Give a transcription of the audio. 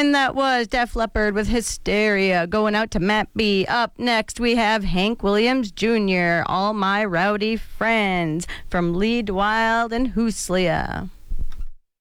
And that was Def Leppard with Hysteria, going out to Matt B. Up next, we have Hank Williams Jr., All My Rowdy Friends, from Lead Wild and Hooslia.